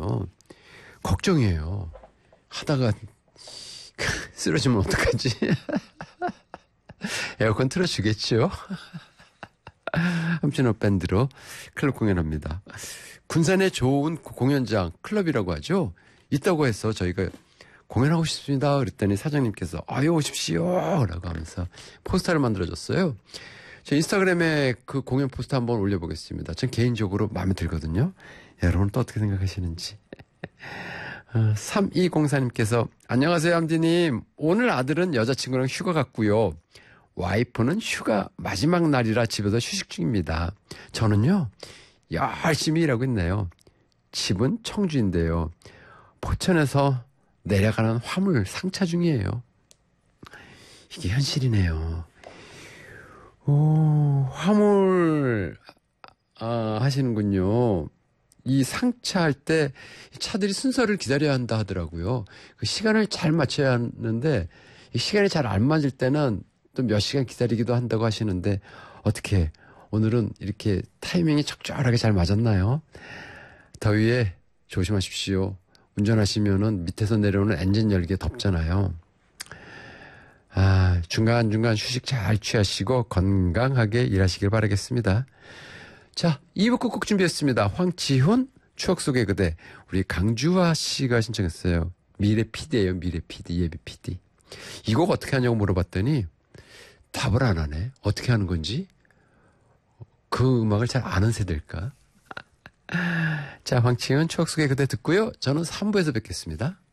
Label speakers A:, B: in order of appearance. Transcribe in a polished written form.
A: 있잖아요. 걱정이에요. 하다가 쓰러지면 어떡하지? 에어컨 틀어주겠죠? 함춘호 밴드로 클럽 공연합니다. 군산에 좋은 공연장, 클럽이라고 하죠. 있다고 해서 저희가 공연하고 싶습니다. 그랬더니 사장님께서 아유 오십시오 라고 하면서 포스터를 만들어줬어요. 저 인스타그램에 그 공연 포스터 한번 올려보겠습니다. 전 개인적으로 마음에 들거든요. 여러분 또 어떻게 생각하시는지. 3204님께서 안녕하세요 함디님. 오늘 아들은 여자친구랑 휴가 갔고요. 와이프는 휴가 마지막 날이라 집에서 휴식 중입니다. 저는요 열심히 일하고 있네요. 집은 청주인데요. 포천에서 내려가는 화물 상차 중이에요. 이게 현실이네요. 오, 화물 하시는군요. 이 상차할 때 차들이 순서를 기다려야 한다 하더라고요. 그 시간을 잘 맞춰야 하는데 이 시간이 잘 안 맞을 때는 또 몇 시간 기다리기도 한다고 하시는데 어떻게 오늘은 이렇게 타이밍이 적절하게 잘 맞았나요? 더위에 조심하십시오. 운전하시면은 밑에서 내려오는 엔진 열기에 덥잖아요. 중간중간 휴식 잘 취하시고 건강하게 일하시길 바라겠습니다. 자, 2부 끝곡 준비했습니다. 황치훈 추억 속의 그대. 우리 강주화 씨가 신청했어요. 미래 PD예요. 미래 PD, 예비 PD. 이 곡 어떻게 하냐고 물어봤더니 답을 안 하네. 어떻게 하는 건지. 그 음악을 잘 아는 세대일까? 자, 황치훈 추억 속의 그대 듣고요. 저는 3부에서 뵙겠습니다.